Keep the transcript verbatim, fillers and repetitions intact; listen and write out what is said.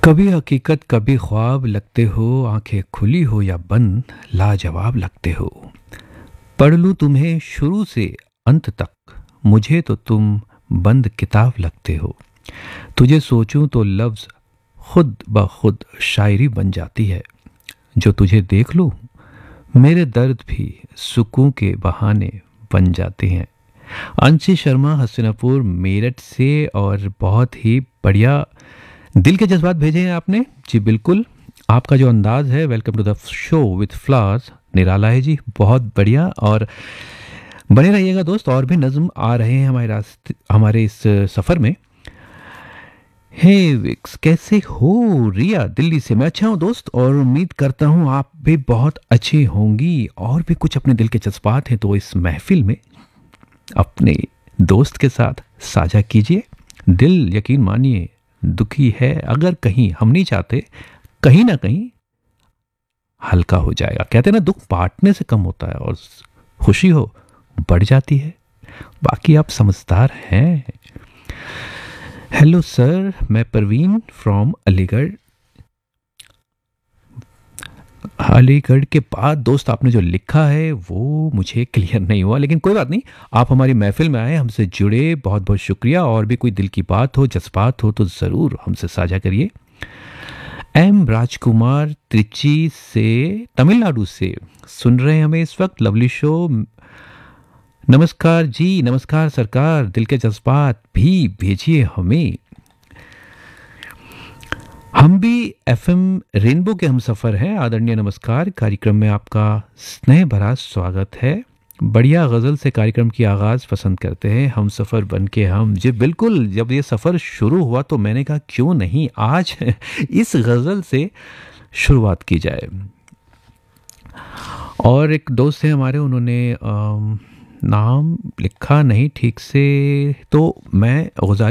कभी हकीकत कभी ख्वाब लगते हो, आंखें खुली हो या बंद, लाजवाब लगते हो। पढ़ लूं तुम्हें शुरू से अंत तक, मुझे तो तुम बंद किताब लगते हो। तुझे सोचूं तो लफ्ज खुद ब खुद शायरी बन जाती है। जो तुझे देख लूं, मेरे दर्द भी सुकून के बहाने बन जाते हैं। अंशी शर्मा हसनपुर मेरठ से, और बहुत ही बढ़िया दिल के जज्बात भेजे हैं आपने। जी बिल्कुल, आपका जो अंदाज है, welcome to the show with flowers, निराला है जी, बहुत बढ़िया। और बने रहिएगा दोस्त, और भी नज्म आ रहे हैं हमारे रास्ते, हमारे इस सफ़र में। हे विक्स, कैसे हो? रिया दिल्ली से। मैं अच्छा हूँ दोस्त, और उम्मीद करता हूँ आप भी बहुत अच्छी होंगी। और भी कुछ अपने दिल के जज्बात हैं तो इस महफिल में अपने दोस्त के साथ साझा कीजिए। दिल, यकीन मानिए, दुखी है, अगर कहीं हम नहीं चाहते, कहीं ना कहीं हल्का हो जाएगा। कहते हैं ना, दुख बांटने से कम होता है और खुशी हो बढ़ जाती है। बाकी आप समझदार हैं। हेलो सर, मैं परवीन फ्रॉम अलीगढ़। अलीगढ़ के बाद दोस्त आपने जो लिखा है वो मुझे क्लियर नहीं हुआ, लेकिन कोई बात नहीं। आप हमारी महफिल में आए, हमसे जुड़े, बहुत बहुत शुक्रिया। और भी कोई दिल की बात हो, जज्बात हो, तो ज़रूर हमसे साझा करिए। एम राजकुमार त्रिची से, तमिलनाडु से सुन रहे हैं हमें इस वक्त। Lovely show. नमस्कार जी, नमस्कार सरकार। दिल के जज्बात भी भेजिए हमें। हम भी एफएम रेनबो के हम सफ़र हैं। आदरणीय नमस्कार, कार्यक्रम में आपका स्नेह भरा स्वागत है। बढ़िया गज़ल से कार्यक्रम की आगाज़ पसंद करते हैं, हम सफ़र बन के हम। जी बिल्कुल, जब ये सफ़र शुरू हुआ तो मैंने कहा क्यों नहीं आज इस गज़ल से शुरुआत की जाए। और एक दोस्त हैं हमारे, उन्होंने अम, नाम लिखा नहीं ठीक से, तो मैं गुजारिश